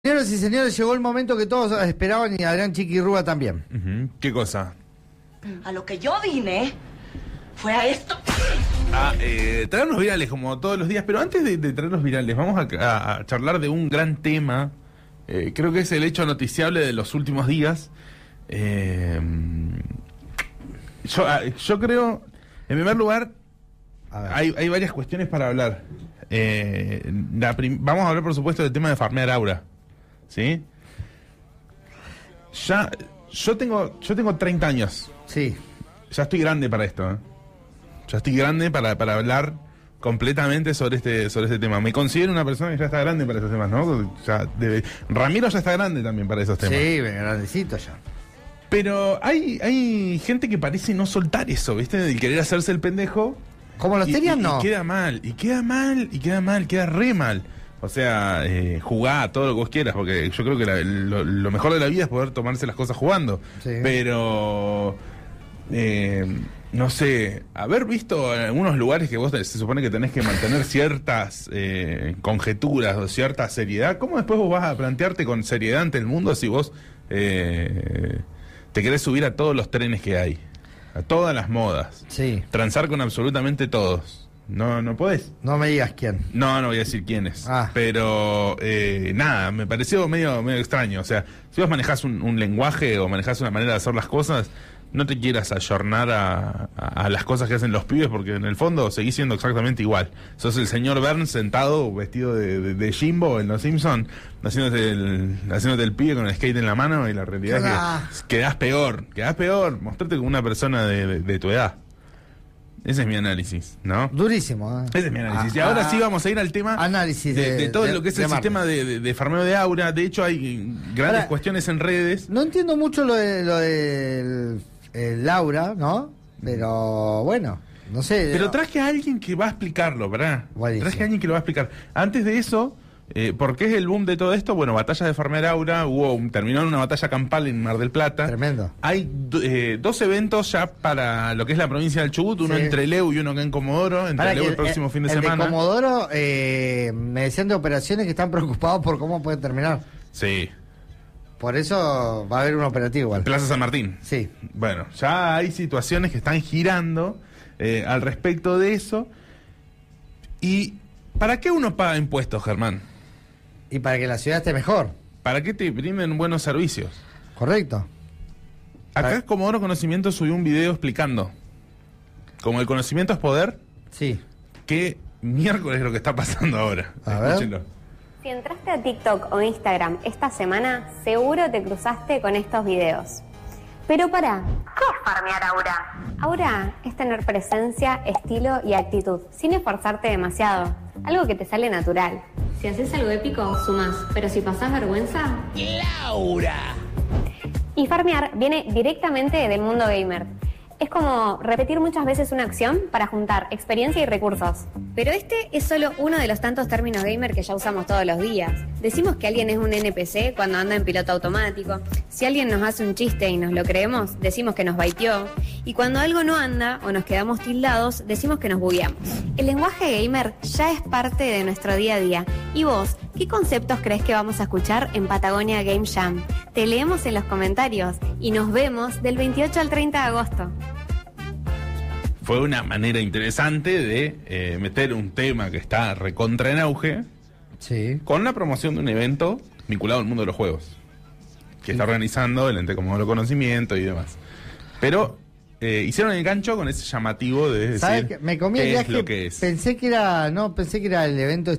Señoras y señores, llegó el momento que todos esperaban y Adrián Chiquirrúa también. ¿Qué cosa? A lo que yo vine fue a esto. Traernos virales como todos los días, pero antes de traernos virales, vamos a charlar de un gran tema. Creo que es el hecho noticiable de los últimos días. Yo creo, en primer lugar, hay varias cuestiones para hablar. Vamos a hablar, por supuesto, del tema de farmear aura. ¿Sí? Yo tengo 30 años. Sí. Ya estoy grande para esto, ¿eh? Ya estoy grande para hablar completamente sobre este tema. Me considero una persona que ya está grande para esos temas, ¿no? Ramiro ya está grande también para esos temas. Sí, grandecito ya. Pero hay gente que parece no soltar eso, ¿viste? El querer hacerse el pendejo. Como los Terias, no. Y queda re mal. O sea, jugá todo lo que vos quieras, porque yo creo que lo mejor de la vida es poder tomarse las cosas jugando. Sí. Pero, no sé, haber visto en algunos lugares que vos se supone que tenés que mantener ciertas conjeturas o cierta seriedad, ¿cómo después vos vas a plantearte con seriedad ante el mundo si vos te querés subir a todos los trenes que hay? A todas las modas. Sí. Transar con absolutamente todos. No podés. No me digas quién. No voy a decir quiénes. Pero nada, me pareció medio extraño. O sea, si vos manejás un lenguaje o manejás una manera de hacer las cosas, no te quieras ayornar a las cosas que hacen los pibes, porque en el fondo seguís siendo exactamente igual. Sos el señor Burns sentado, vestido de Jimbo en Los Simpsons, haciéndote el pibe con el skate en la mano, y la realidad es que quedás peor. Mostrate como una persona de tu edad. Ese es mi análisis, ¿no? Durísimo, ¿eh? Ese es mi análisis. Y ahora sí vamos a ir al tema análisis de todo lo que es el sistema de farmeo de aura. De hecho, hay grandes cuestiones en redes. No entiendo mucho lo de el aura, ¿no? Pero bueno, no sé. Pero traje a alguien que va a explicarlo, ¿verdad? Buenísimo. Traje a alguien que lo va a explicar. Antes de eso, ¿por qué es el boom de todo esto? Bueno, batalla de farmear aura, terminó en una batalla campal en Mar del Plata. Tremendo. Hay dos eventos ya para lo que es la provincia del Chubut, uno en Trelew y uno acá en Comodoro. En Trelew el próximo fin de semana. De Comodoro, me decían de operaciones que están preocupados por cómo puede terminar. Sí. Por eso va a haber un operativo igual. Plaza San Martín. Sí. Bueno, ya hay situaciones que están girando al respecto de eso. ¿Y para qué uno paga impuestos, Germán? Y para que la ciudad esté mejor. ¿Para qué te brinden buenos servicios? Correcto. Acá Comodoro Conocimiento subió un video explicando, como el conocimiento es poder, sí, qué miércoles es lo que está pasando ahora. Escúchenlo. Si entraste a TikTok o Instagram esta semana, seguro te cruzaste con estos videos. Pero pará, ¿qué es farmear aura? Aura es tener presencia, estilo y actitud, sin esforzarte demasiado. Algo que te sale natural. Si haces algo épico, sumás. Pero si pasás vergüenza... ¡Laura! Y farmear viene directamente del mundo gamer. Es como repetir muchas veces una acción para juntar experiencia y recursos. Pero este es solo uno de los tantos términos gamer que ya usamos todos los días. Decimos que alguien es un NPC cuando anda en piloto automático. Si alguien nos hace un chiste y nos lo creemos, decimos que nos baiteó. Y cuando algo no anda o nos quedamos tildados, decimos que nos bugueamos. El lenguaje gamer ya es parte de nuestro día a día. ¿Y vos, qué conceptos crees que vamos a escuchar en Patagonia Game Jam? Te leemos en los comentarios y nos vemos del 28 al 30 de agosto. Fue una manera interesante de meter un tema que está recontra en auge, sí, con la promoción de un evento vinculado al mundo de los juegos que está organizando el ente Comodoro Conocimiento y demás. Pero hicieron el gancho con ese llamativo de decir que me comí el viaje, lo que es. Pensé que era el evento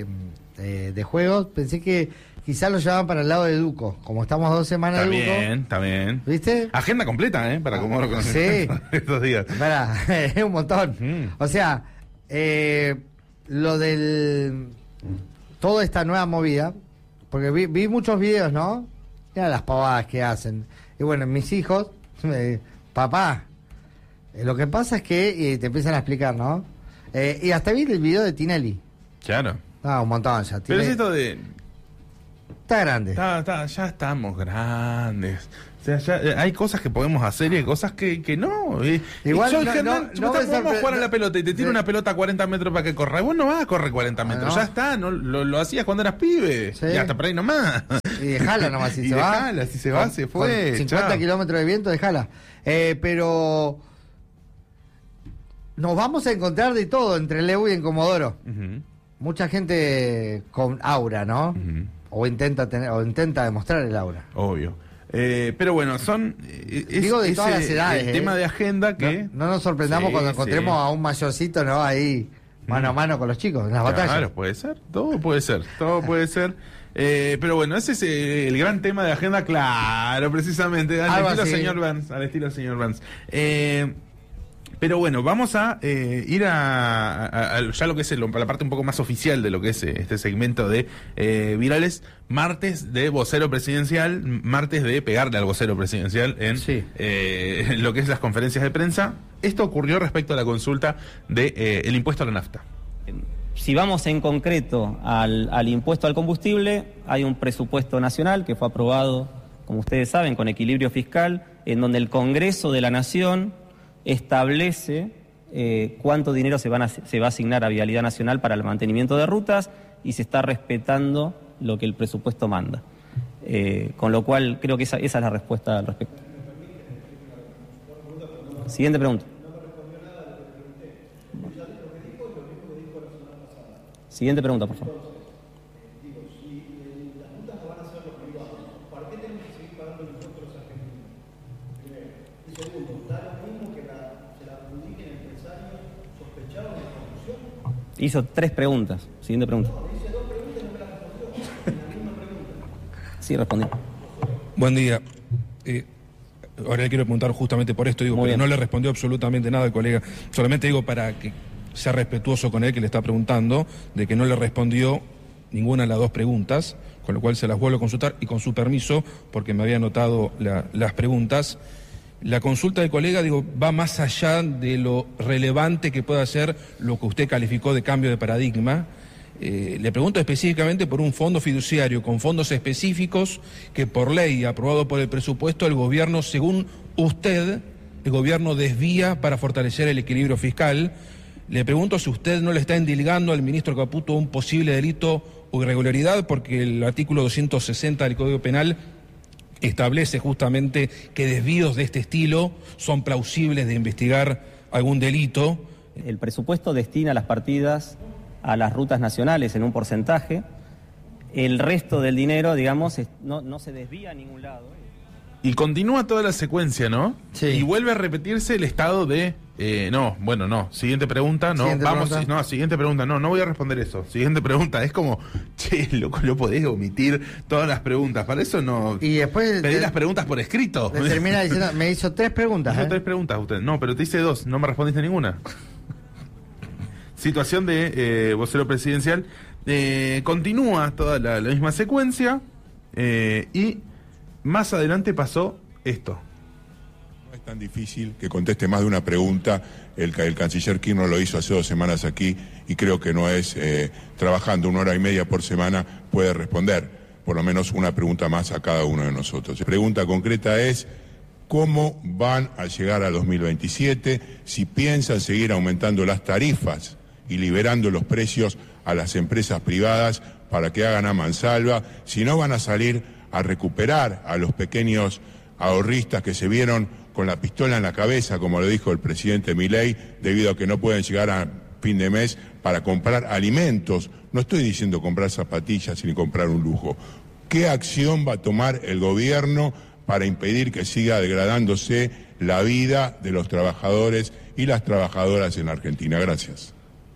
de juegos, pensé que quizás lo llevaban para el lado de Duco, como estamos 2 semanas de Duco. Está bien. ¿Viste? Agenda completa, para Comodoro Conocimiento. Sí. Estos días. Es un montón. O sea, lo del... toda esta nueva movida, porque vi muchos videos, ¿no? Mira las pavadas que hacen. Y bueno, mis hijos, papá, lo que pasa es que te empiezan a explicar, ¿no? Y hasta vi el video de Tinelli. Claro. Un montón ya. Pero es esto de... Está grande. Ya estamos grandes. O sea, ya hay cosas que podemos hacer y hay cosas que no. Igual yo, no podemos jugar a la pelota y te tiro una pelota a 40 metros para que corra. Y vos no vas a correr 40 metros. No. Ya está, no, lo hacías cuando eras pibe. Sí. Y hasta por ahí nomás. Y dejala nomás, si se va. Dejala, si se va, se fue. Con 50 chao. kilómetros de viento, dejala. Pero nos vamos a encontrar de todo entre Leu y en Comodoro. Ujú, Mucha gente con aura, ¿no? ujú. O intenta demostrar el aura. Obvio. Pero bueno, son... Digo de todas las edades. El tema de agenda que... No nos sorprendamos Sí, cuando encontremos sí. a un mayorcito, ¿no? Ahí, mano a mano con los chicos, en las batallas. Claro, puede ser, todo puede ser. Pero bueno, ese es el gran tema de agenda, claro, precisamente, Algo al así. estilo señor Burns. Pero bueno, vamos a ir a ya lo que es la parte un poco más oficial de lo que es este segmento de virales. Martes de vocero presidencial, martes de pegarle al vocero presidencial en Sí. lo que es las conferencias de prensa. Esto ocurrió respecto a la consulta de el impuesto a la nafta. Si vamos en concreto al impuesto al combustible, hay un presupuesto nacional que fue aprobado, como ustedes saben, con equilibrio fiscal, en donde el Congreso de la Nación establece cuánto dinero se va a asignar a Vialidad Nacional para el mantenimiento de rutas y se está respetando lo que el presupuesto manda. Con lo cual, creo que esa es la respuesta al respecto. Siguiente pregunta. Siguiente pregunta, por favor. Hizo 3 preguntas. Siguiente pregunta. Sí, respondí. Buen día. Ahora le quiero preguntar justamente por esto, digo, Muy porque bien. no le respondió absolutamente nada al colega. Solamente digo para que sea respetuoso con él, que le está preguntando, de que no le respondió ninguna de las 2 preguntas, con lo cual se las vuelvo a consultar y con su permiso, porque me había anotado las preguntas. La consulta del colega, digo, va más allá de lo relevante que pueda ser lo que usted calificó de cambio de paradigma. Le pregunto específicamente por un fondo fiduciario con fondos específicos que por ley, aprobado por el presupuesto, el gobierno, según usted, el gobierno desvía para fortalecer el equilibrio fiscal. Le pregunto si usted no le está endilgando al ministro Caputo un posible delito o irregularidad, porque el artículo 260 del Código Penal establece justamente que desvíos de este estilo son plausibles de investigar algún delito. El presupuesto destina las partidas a las rutas nacionales en un porcentaje. El resto del dinero, digamos, no se desvía a ningún lado. Y continúa toda la secuencia, ¿no? Sí. Y vuelve a repetirse el estado de... no. Siguiente pregunta, no. Siguiente Vamos, pregunta. no, siguiente pregunta, no voy a responder eso. Siguiente pregunta, es como, che, loco, no podés omitir todas las preguntas. Para eso no... Y después Pedí las preguntas por escrito. le termina diciendo, me hizo 3 preguntas. Hizo 3 preguntas usted. No, pero te hice 2, no me respondiste ninguna. Situación de vocero presidencial. Continúa toda la misma secuencia y más adelante pasó esto. No es tan difícil que conteste más de una pregunta. El canciller Kirchner lo hizo hace 2 semanas aquí y creo que no es trabajando 1 hora y media por semana puede responder por lo menos una pregunta más a cada uno de nosotros. La pregunta concreta es: ¿cómo van a llegar a 2027? Si piensan seguir aumentando las tarifas y liberando los precios a las empresas privadas para que hagan a mansalva, si no van a salir a recuperar a los pequeños ahorristas que se vieron con la pistola en la cabeza, como lo dijo el presidente Milei, debido a que no pueden llegar a fin de mes para comprar alimentos. No estoy diciendo comprar zapatillas ni comprar un lujo. ¿Qué acción va a tomar el gobierno para impedir que siga degradándose la vida de los trabajadores y las trabajadoras en la Argentina? Gracias.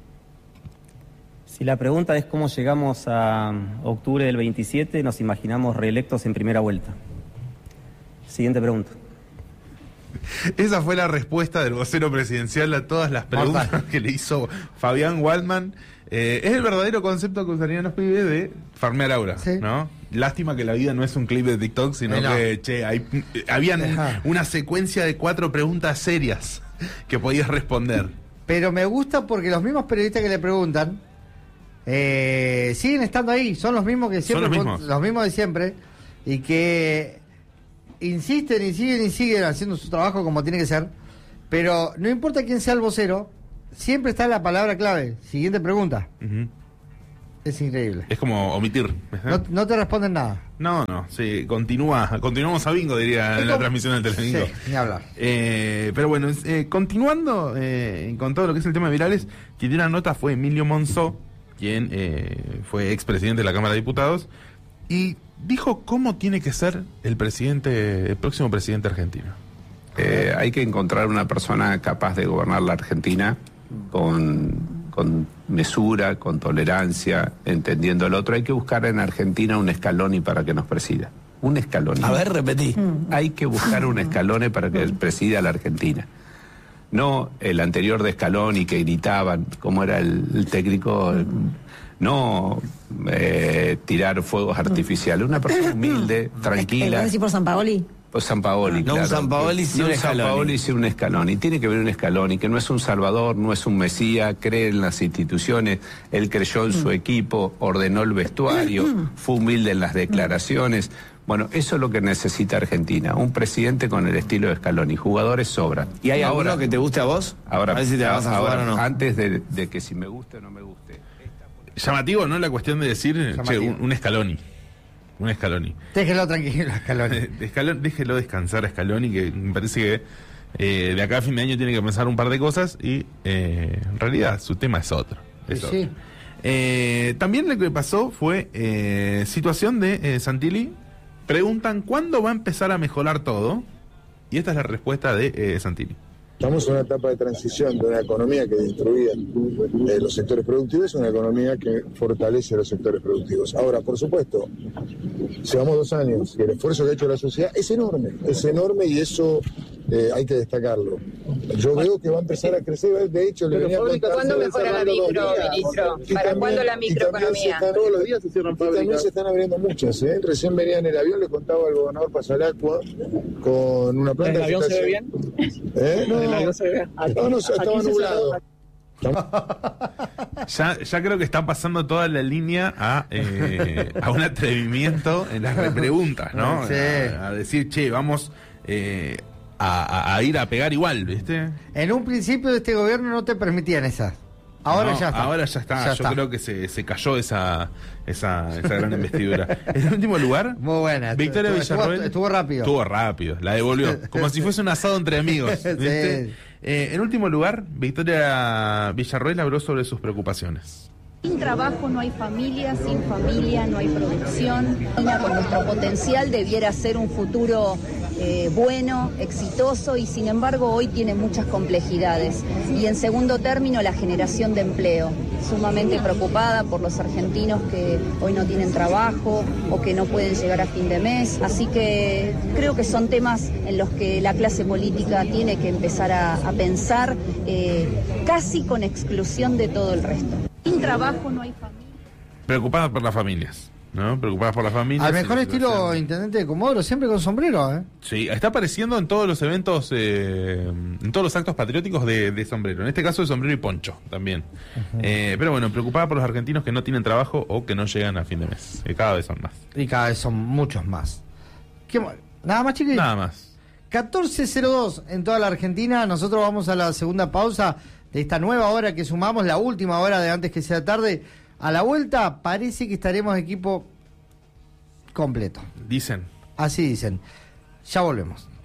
Si la pregunta es cómo llegamos a octubre del 27, nos imaginamos reelectos en primera vuelta. Siguiente pregunta. Esa fue la respuesta del vocero presidencial a todas las preguntas que le hizo Fabián Waldman. Es el verdadero concepto que usarían los pibes de farmear aura, Sí. ¿no? Lástima que la vida no es un clip de TikTok, sino No. que, habían Ajá. una secuencia de 4 preguntas serias que podías responder. Pero me gusta porque los mismos periodistas que le preguntan siguen estando ahí, son los mismos que siempre, los mismos de siempre, y que insisten y siguen haciendo su trabajo como tiene que ser, pero no importa quién sea el vocero, siempre está la palabra clave. Siguiente pregunta. Es increíble. Es como omitir. No te responden nada. No, sí, continuamos a bingo, diría en la transmisión del Televingo. Sí, ni hablar. Pero bueno, continuando con todo lo que es el tema de virales, quien dio una nota fue Emilio Monzó, quien fue expresidente de la Cámara de Diputados, y dijo cómo tiene que ser el próximo presidente argentino. Hay que encontrar una persona capaz de gobernar la Argentina con mesura, con tolerancia, entendiendo el otro. Hay que buscar en Argentina un Scaloni para que nos presida. Un Scaloni. A ver, repetí. Hay que buscar un Scaloni para que presida la Argentina. No el anterior de Scaloni que gritaban, como era el técnico, no tirar fuegos artificiales. Una persona humilde, tranquila. ¿Decís por Sampaoli? Por Sampaoli, no, claro. un Sampaoli sin un Scaloni. Sampaoli sin un Scaloni. Tiene que haber un Scaloni, que no es un salvador, no es un mesías, cree en las instituciones, él creyó en su equipo, ordenó el vestuario, fue humilde en las declaraciones. Bueno, eso es lo que necesita Argentina, un presidente con el estilo de Scaloni. Jugadores sobran. ¿Y hay alguno que te guste a vos? Ahora, a ver si te vas a jugar o no. Antes de que si me guste o no me guste. Llamativo, ¿no? La cuestión de decir un Scaloni. Un Scaloni. Déjelo tranquilo, Scaloni. Déjelo descansar a Scaloni, que me parece que de acá a fin de año tiene que pensar un par de cosas y en realidad su tema es otro. Sí. También lo que pasó fue situación de Santilli. Preguntan cuándo va a empezar a mejorar todo, y esta es la respuesta de Santilli. Estamos en una etapa de transición de una economía que destruía los sectores productivos a una economía que fortalece los sectores productivos. Ahora, por supuesto, llevamos 2 años y el esfuerzo que ha hecho la sociedad es enorme y eso hay que destacarlo. Yo veo que va a empezar a crecer, de hecho... ¿Cuándo mejora la micro, ministro? ¿Para cuándo la microeconomía? Todos los días se cierran fábricas. También se están abriendo muchas, ¿eh? Recién venía en el avión, le contaba al gobernador Pasalacqua, con una planta... ¿El avión se ve bien? No, el avión se ve bien. No, estaba nublado. Ya creo que está pasando toda la línea a un atrevimiento en las repreguntas, ¿no? Sí. A decir, che, vamos a ir a pegar igual, ¿viste? En un principio de este gobierno no te permitían esas. Ahora ya está. Ahora ya está. Yo creo que se cayó esa gran investidura. En último lugar, muy buena. Victoria Villarroel. Estuvo rápido. Estuvo rápido. La devolvió. Como si fuese un asado entre amigos. ¿Viste? Sí. En último lugar, Victoria Villarroel habló sobre sus preocupaciones. Sin trabajo no hay familia, sin familia no hay producción. Con nuestro potencial debiera ser un futuro bueno, exitoso, y sin embargo hoy tiene muchas complejidades. Y en segundo término, la generación de empleo. Sumamente preocupada por los argentinos que hoy no tienen trabajo o que no pueden llegar a fin de mes. Así que creo que son temas en los que la clase política tiene que empezar a pensar, casi con exclusión de todo el resto. Sin trabajo no hay familia. Preocupadas por las familias, ¿no? Preocupadas por las familias. Al mejor estilo intendente de Comodoro, siempre con sombrero, ¿eh? Sí, está apareciendo en todos los eventos, en todos los actos patrióticos de sombrero. En este caso de sombrero y poncho también. Pero bueno, preocupada por los argentinos que no tienen trabajo o que no llegan a fin de mes. Cada vez son más. Y cada vez son muchos más. ¿Nada más, chiquillos? Nada más. 14:02 en toda la Argentina. Nosotros vamos a la segunda pausa de esta nueva hora que sumamos, la última hora de antes que sea tarde. A la vuelta parece que estaremos equipo completo. Dicen. Así dicen. Ya volvemos.